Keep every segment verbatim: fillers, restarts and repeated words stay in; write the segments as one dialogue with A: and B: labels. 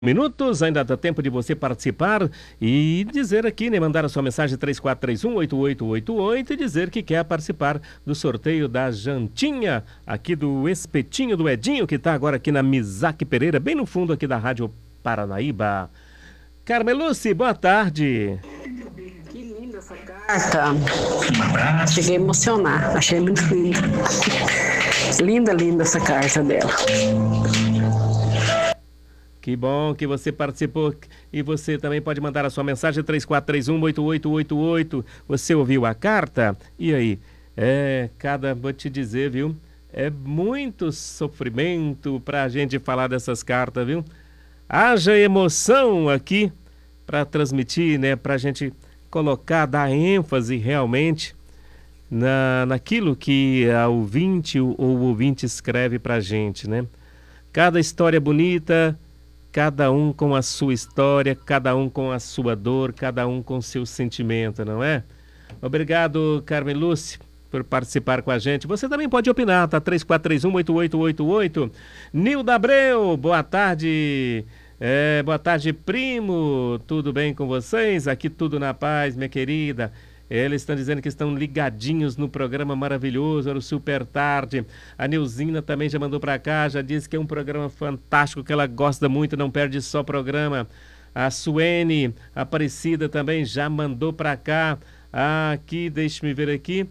A: Minutos, ainda dá tempo de você participar e dizer aqui, né, mandar a sua mensagem três quatro três um, oito oito oito oito e dizer que quer participar do sorteio da jantinha aqui do Espetinho do Edinho, que está agora aqui na Misaque Pereira, bem no fundo aqui da Rádio Paranaíba. Carmeluce, boa tarde.
B: Que linda essa carta. Cheguei a emocionar, achei muito linda. Linda, linda essa carta dela.
A: Que bom que você participou e você também pode mandar a sua mensagem três quatro três um, oito oito oito oito. Você ouviu a carta? E aí? É, cada, vou te dizer, viu? É muito sofrimento pra gente falar dessas cartas, viu? Haja emoção aqui para transmitir, né? Pra gente colocar, dar ênfase realmente na, naquilo que a ouvinte ou o ouvinte escreve pra gente, né? Cada história bonita, cada um com a sua história, cada um com a sua dor, cada um com seu sentimento, não é? Obrigado, Carmeluce, por participar com a gente. Você também pode opinar, tá? três quatro três um, oito oito oito oito. Nilda Abreu, boa tarde. É, boa tarde, primo. Tudo bem com vocês? Aqui tudo na paz, minha querida. Eles estão dizendo que estão ligadinhos no programa maravilhoso, no Super Tarde. A Neuzina também já mandou para cá, já disse que é um programa fantástico, que ela gosta muito, não perde só programa. A Suene Aparecida também já mandou para cá. Ah, aqui, deixe-me ver aqui.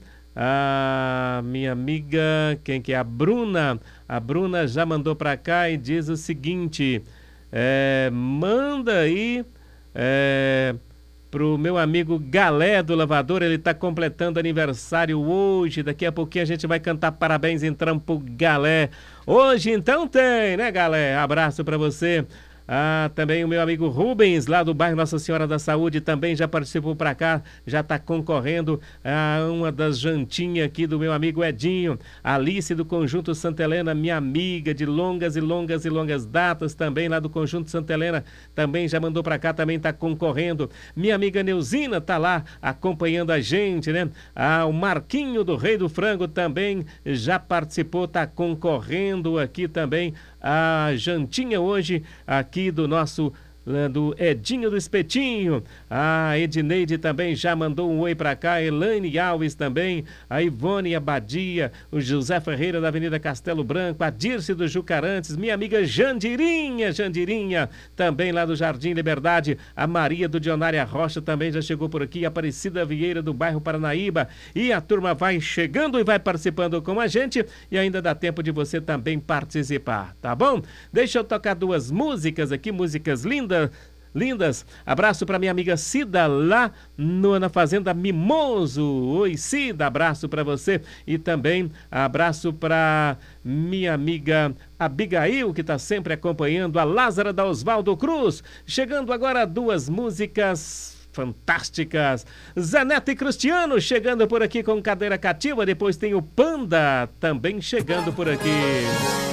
A: A minha amiga, quem que é? A Bruna. A Bruna já mandou para cá e diz o seguinte, é, manda aí... É, pro meu amigo Galé do Lavador, ele está completando aniversário hoje, daqui a pouquinho a gente vai cantar parabéns então pro Galé. Hoje então tem, né, Galé? Abraço para você. Ah, também o meu amigo Rubens, lá do bairro Nossa Senhora da Saúde, também já participou para cá, já está concorrendo a uma das jantinhas aqui do meu amigo Edinho. Alice do Conjunto Santa Helena, minha amiga de longas e longas e longas datas, também lá do Conjunto Santa Helena, também já mandou para cá, também está concorrendo. Minha amiga Neuzina está lá acompanhando a gente, né? Ah, o Marquinho do Rei do Frango também já participou, está concorrendo aqui também a jantinha hoje aqui do nosso do Edinho do Espetinho. A Edneide também já mandou um oi para cá, Elaine Alves também, a Ivone Abadia, o José Ferreira da Avenida Castelo Branco, a Dirce do Jucarantes, minha amiga Jandirinha, Jandirinha, também lá do Jardim Liberdade, a Maria do Dionária Rocha também já chegou por aqui, a Aparecida Vieira do bairro Paranaíba, e a turma vai chegando e vai participando com a gente, e ainda dá tempo de você também participar, tá bom? Deixa eu tocar duas músicas aqui, músicas lindas, lindas. Abraço para minha amiga Cida lá no, na Fazenda Mimoso. Oi, Cida, abraço para você. E também abraço para minha amiga Abigail, que está sempre acompanhando, a Lázara da Osvaldo Cruz. Chegando agora duas músicas fantásticas. Zanete e Cristiano chegando por aqui com Cadeira Cativa. Depois tem o Panda também chegando por aqui.